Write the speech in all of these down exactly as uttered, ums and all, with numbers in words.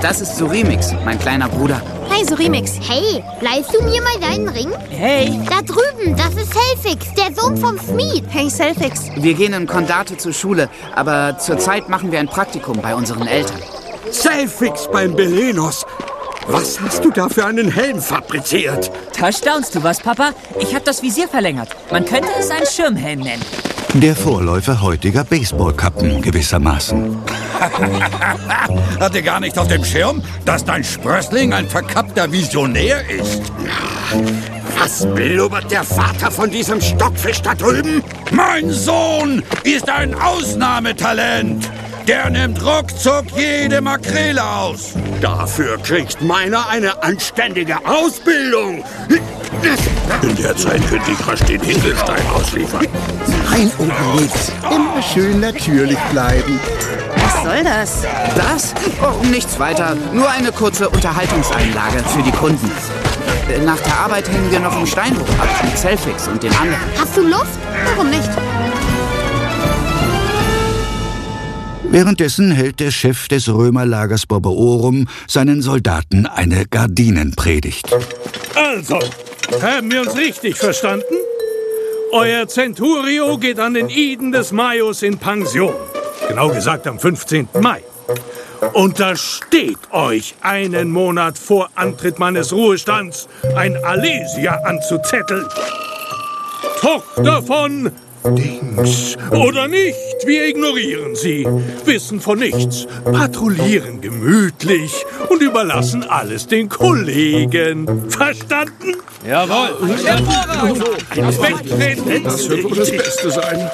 das ist Surimix, mein kleiner Bruder. Hi, Surimix. Hey, leihst du mir mal deinen Ring? Hey. Da drüben, das ist Selfix, der Sohn vom Schmied. Hey, Selfix. Wir gehen in Kondate zur Schule, aber zurzeit machen wir ein Praktikum bei unseren Eltern. Selfix beim Belenos. Was hast du da für einen Helm fabriziert? Da staunst du was, Papa. Ich habe das Visier verlängert. Man könnte es einen Schirmhelm nennen. Der Vorläufer heutiger Baseballkappen gewissermaßen. Hatte gar nicht auf dem Schirm, dass dein Sprössling ein verkappter Visionär ist. Was blubbert der Vater von diesem Stockfisch da drüben? Mein Sohn ist ein Ausnahmetalent. Der nimmt ruckzuck jede Makrele aus. Dafür kriegt meiner eine anständige Ausbildung. In der Zeit könnte ich rasch den Hinkelstein ausliefern. Ein Obelix. Immer schön natürlich bleiben. Was soll das? Das? Oh, nichts weiter. Nur eine kurze Unterhaltungseinlage für die Kunden. Nach der Arbeit hängen wir noch im Steinbruch ab mit Selfix und den anderen. Hast du Luft? Warum nicht? Währenddessen hält der Chef des Römerlagers Borboorum seinen Soldaten eine Gardinenpredigt. Also, haben wir uns richtig verstanden? Euer Centurio geht an den Iden des Maius in Pension. Genau gesagt am fünfzehnten Mai. Untersteht euch, einen Monat vor Antritt meines Ruhestands ein Alesia anzuzetteln. Tochter von Dings. Oder nicht, wir ignorieren sie, wissen von nichts, patrouillieren gemütlich und überlassen alles den Kollegen. Verstanden? Jawohl. Wegtreten. Das wird wohl das Beste sein.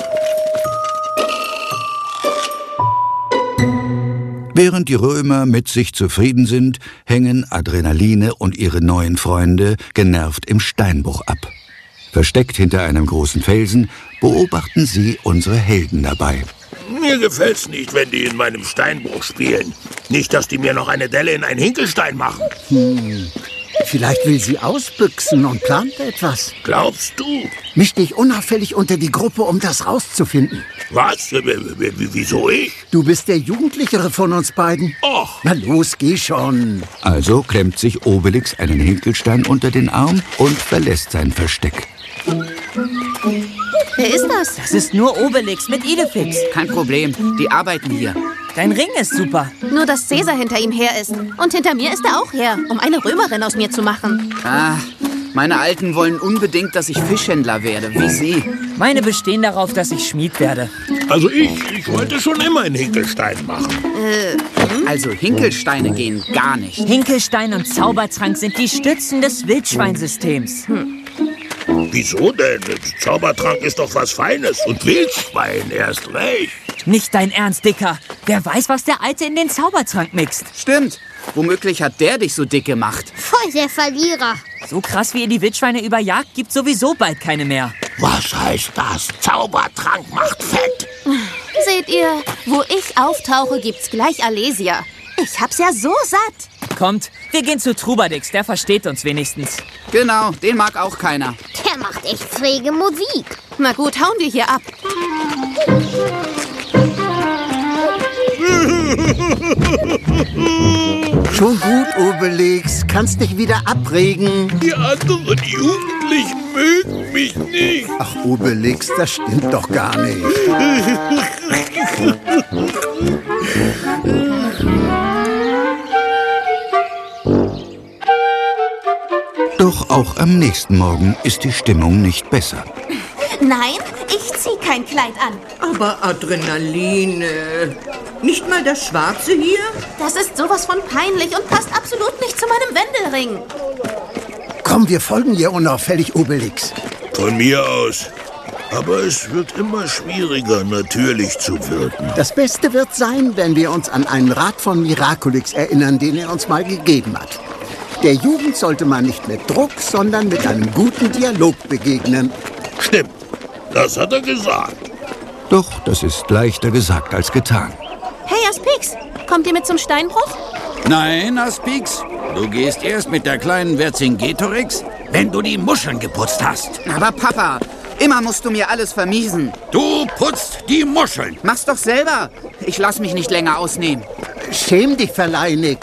Während die Römer mit sich zufrieden sind, hängen Adrenaline und ihre neuen Freunde genervt im Steinbruch ab. Versteckt hinter einem großen Felsen beobachten sie unsere Helden dabei. Mir gefällt's nicht, wenn die in meinem Steinbruch spielen. Nicht, dass die mir noch eine Delle in einen Hinkelstein machen. Hm. Vielleicht will sie ausbüchsen und plant etwas. Glaubst du? Misch dich unauffällig unter die Gruppe, um das rauszufinden. Was? W- w- wieso ich? Du bist der Jugendlichere von uns beiden. Och. Na los, geh schon. Also klemmt sich Obelix einen Hinkelstein unter den Arm und verlässt sein Versteck. Wer ist das? Das ist nur Obelix mit Idefix. Kein Problem, die arbeiten hier. Dein Ring ist super. Nur, dass Cäsar hinter ihm her ist. Und hinter mir ist er auch her, um eine Römerin aus mir zu machen. Ah, meine Alten wollen unbedingt, dass ich Fischhändler werde, wie Sie. Meine bestehen darauf, dass ich Schmied werde. Also ich, ich wollte schon immer einen Hinkelstein machen. Äh, hm? Also Hinkelsteine gehen gar nicht. Hinkelstein und Zaubertrank sind die Stützen des Wildschweinsystems. Hm. Wieso denn? Zaubertrank ist doch was Feines und Wildschwein erst recht. Nicht dein Ernst, Dicker. Wer weiß, was der Alte in den Zaubertrank mixt. Stimmt. Womöglich hat der dich so dick gemacht. Voll der Verlierer. So krass, wie ihr die Wildschweine überjagt, gibt sowieso bald keine mehr. Was heißt das? Zaubertrank macht fett. Seht ihr, wo ich auftauche, gibt's gleich Alesia. Ich hab's ja so satt. Kommt, wir gehen zu Trubadix, der versteht uns wenigstens. Genau, den mag auch keiner. Der macht echt schräge Musik. Na gut, hauen wir hier ab. Schon gut, Obelix. Kannst dich wieder abregen. Die anderen Jugendlichen mögen mich nicht. Ach, Obelix, das stimmt doch gar nicht. Doch auch am nächsten Morgen ist die Stimmung nicht besser. Nein, ich zieh kein Kleid an. Aber Adrenaline. Nicht mal das Schwarze hier? Das ist sowas von peinlich und passt absolut nicht zu meinem Wendelring. Komm, wir folgen ihr unauffällig, Obelix. Von mir aus. Aber es wird immer schwieriger, natürlich zu wirken. Das Beste wird sein, wenn wir uns an einen Rat von Miraculix erinnern, den er uns mal gegeben hat. Der Jugend sollte man nicht mit Druck, sondern mit einem guten Dialog begegnen. Stimmt, das hat er gesagt. Doch das ist leichter gesagt als getan. Hey, Aspix, kommt ihr mit zum Steinbruch? Nein, Aspix. Du gehst erst mit der kleinen Vercingetorix, wenn du die Muscheln geputzt hast. Aber Papa, immer musst du mir alles vermiesen. Du putzt die Muscheln. Mach's doch selber. Ich lass mich nicht länger ausnehmen. Schäm dich, Verleihnix.